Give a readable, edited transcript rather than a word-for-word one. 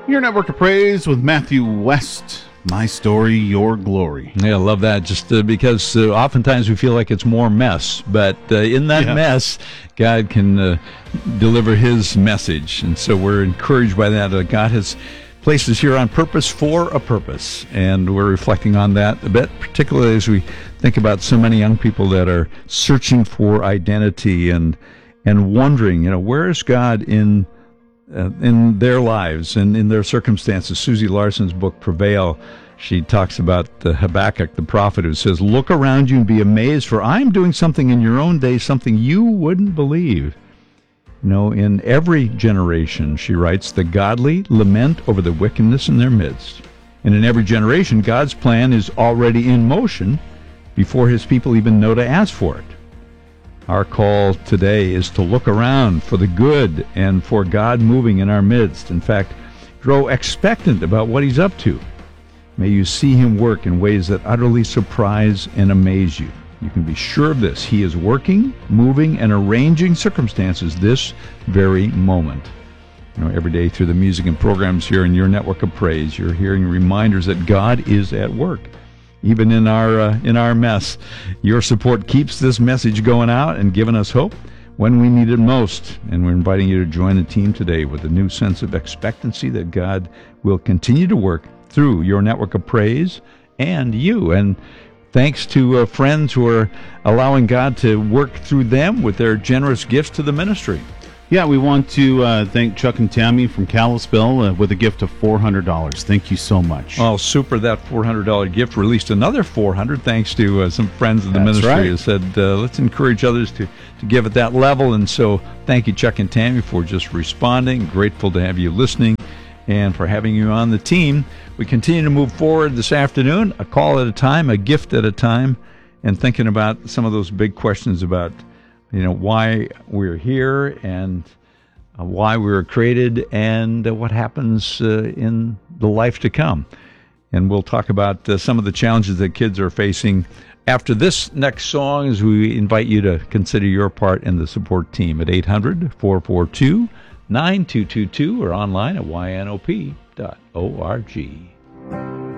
Your Network of Praise with Matthew West. My story, your glory. Yeah, I love that. Just because oftentimes we feel like it's more mess, but in that mess, God can deliver His message, and so we're encouraged by that. God has placed us here on purpose for a purpose, and we're reflecting on that a bit, particularly as we think about so many young people that are searching for identity and wondering, where is God in their lives and in their circumstances. Susie Larson's book, Prevail, she talks about Habakkuk, the prophet, who says, "Look around you and be amazed, for I am doing something in your own day, something you wouldn't believe." In every generation, she writes, the godly lament over the wickedness in their midst. And in every generation, God's plan is already in motion before His people even know to ask for it. Our call today is to look around for the good and for God moving in our midst. In fact, grow expectant about what He's up to. May you see Him work in ways that utterly surprise and amaze you. You can be sure of this. He is working, moving, and arranging circumstances this very moment. Every day through the music and programs here in Your Network of Praise, you're hearing reminders that God is at work. Even in our mess, your support keeps this message going out and giving us hope when we need it most. And we're inviting you to join the team today with a new sense of expectancy that God will continue to work through Your Network of Praise and you. And thanks to friends who are allowing God to work through them with their generous gifts to the ministry. Yeah, we want to thank Chuck and Tammy from Kalispell with a gift of $400. Thank you so much. Oh, super. That $400 gift released another $400 thanks to some friends of the ministry who said, let's encourage others to give at that level. And so thank you, Chuck and Tammy, for just responding. Grateful to have you listening and for having you on the team. We continue to move forward this afternoon, a call at a time, a gift at a time, and thinking about some of those big questions about why we're here and why we were created and what happens in the life to come. And we'll talk about some of the challenges that kids are facing after this next song as we invite you to consider your part in the support team at 800-442-9222 or online at ynop.org.